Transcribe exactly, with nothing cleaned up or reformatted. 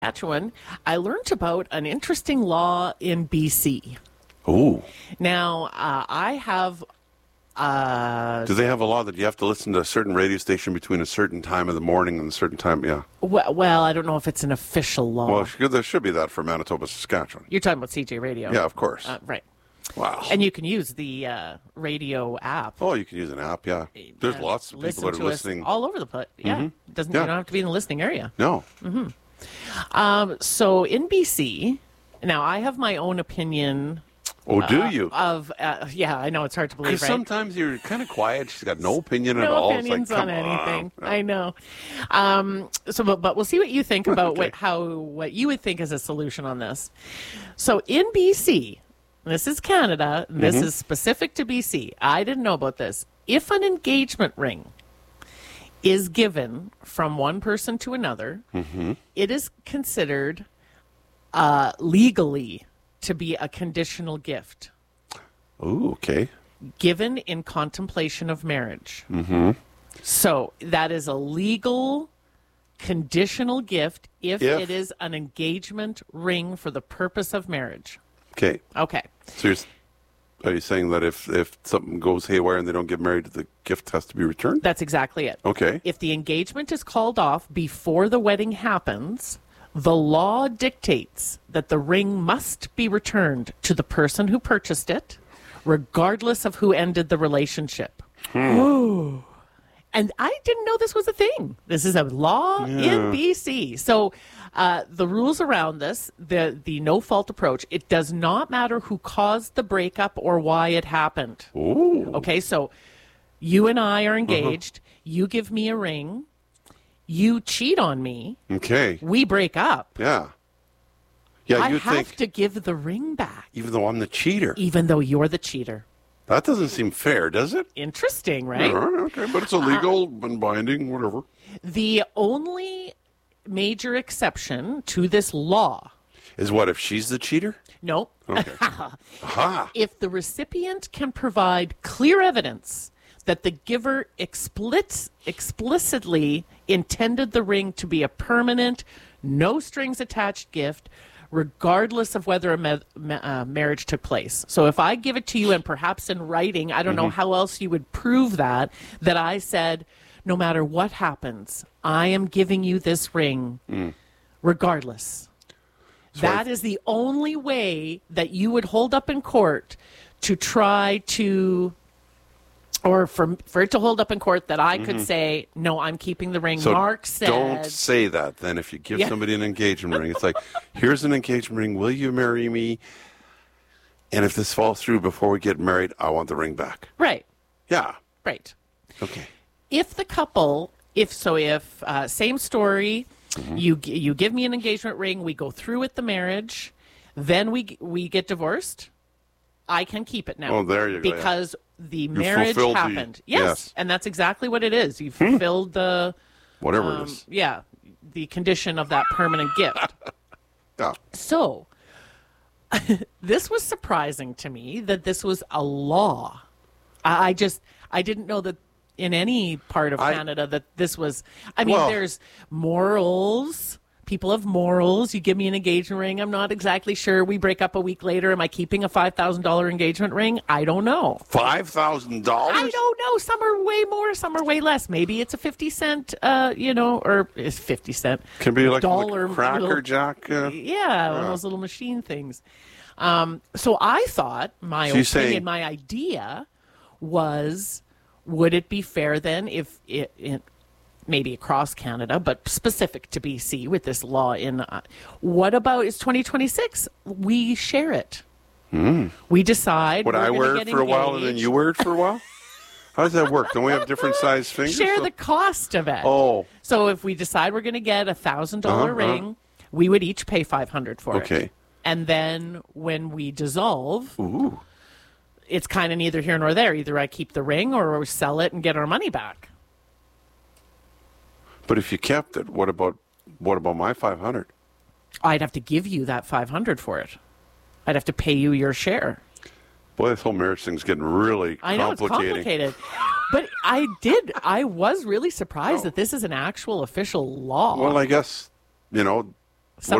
Saskatchewan, I learned about an interesting law in B C. Ooh. Now, uh, I have. Uh, Do they have a law that you have to listen to a certain radio station between a certain time of the morning and a certain time? Yeah. well, well, I don't know if it's an official law. Well, should- there should be that for Manitoba, Saskatchewan. You're talking about C J Radio. Yeah, of course. Uh, right. Wow. And you can use the uh, radio app. Oh, you can use an app, yeah. There's Uh, lots of listen people that are to us listening. all over the place. Yeah. Mhm. Doesn't Yeah. You don't have to be in the listening area. No. Um, so in B C, now I have my own opinion. Oh, do uh, you? Of uh, yeah, I know it's hard to believe, Because right? sometimes you're kind of quiet. She's got no opinion at No all. opinions it's like, on come anything. On. I know. Um, so, but, but we'll see what you think about Okay. what how what you would think is a solution on this. So in B C, this is Canada. This Mm-hmm. is specific to B C. I didn't know about this. If an engagement ring is given from one person to another, Mm-hmm. it is considered uh, legally to be a conditional gift Ooh, okay. given in contemplation of marriage. Mm-hmm. So that is a legal conditional gift if, If- it is an engagement ring for the purpose of marriage. Okay. Okay. So you're, s- are you saying that if, if something goes haywire and they don't get married, the gift has to be returned? That's exactly it. Okay. If the engagement is called off before the wedding happens, the law dictates that the ring must be returned to the person who purchased it, regardless of who ended the relationship. Ooh. And I didn't know this was a thing. This is a law in B C. So uh, the rules around this, the, the no-fault approach, it does not matter who caused the breakup or why it happened. Ooh. Okay, so you and I are engaged. You give me a ring. You cheat on me. Okay. We break up. Yeah. Yeah, I you have think, to give the ring back, even though I'm the cheater. even though you're the cheater. That doesn't seem fair, does it? Interesting, right? All right, okay, but it's illegal and binding, whatever. The only major exception to this law, Is what, if she's the cheater? no, Okay. Aha. if the recipient can provide clear evidence that the giver explit- explicitly intended the ring to be a permanent, no strings attached gift, regardless of whether a ma- ma- uh, marriage took place. So if I give it to you and perhaps in writing, I don't know how else you would prove that, that I said, no matter what happens, I am giving you this ring regardless. That is the only way that you would hold up in court to try to, or for, for it to hold up in court that I could say, no, I'm keeping the ring. So Mark said. don't say that then. If you give Yeah. somebody an engagement ring, it's like, here's an engagement ring. Will you marry me? And if this falls through before we get married, I want the ring back. Right, Yeah. right. Okay. If the couple, if so, if uh, same story, you gi- you give me an engagement ring, we go through with the marriage, then we g- we get divorced. I can keep it now. Oh, there you go, yeah. Because the marriage fulfilled the- happened. yes, yes. and that's exactly what it is. You fulfilled the Whatever um, it is. yeah, the condition of that permanent gift. Yeah. So, this was surprising to me that this was a law. I, I just, I didn't know that in any part of I- Canada that this was, I mean, Well- there's morals. People have morals. You give me an engagement ring. I'm not exactly sure. We break up a week later. Am I keeping a five thousand dollars engagement ring? I don't know. five thousand dollars? I don't know. Some are way more, some are way less. Maybe it's a fifty cent, uh, you know, or it's fifty cent. Can be like dollar a Cracker little- Jack. Uh, Yeah, one of those little machine things. Um, so I thought my So you're opinion, saying- my idea was, would it be fair then if it, it maybe across Canada, but specific to B C with this law in, uh, what about it's twenty twenty-six? We share it. We decide. would we're I gonna wear get it for a while and then engaged. you wear it for a while? How does that work? Don't we have different sized fingers? Share So- the cost of it. Oh, So if we decide we're going to get a thousand dollar Uh-huh, uh-huh. ring, we would each pay five hundred for it. Okay. And then when we dissolve, ooh. it's kind of neither here nor there. Either I keep the ring or we sell it and get our money back. But if you kept it, what about what about my five hundred? I'd have to give you that five hundred for it. I'd have to pay you your share. Boy, this whole marriage thing's getting really I know it's complicated. complicated. But I did, I was really surprised that this is an actual official law. Well, I guess, you know,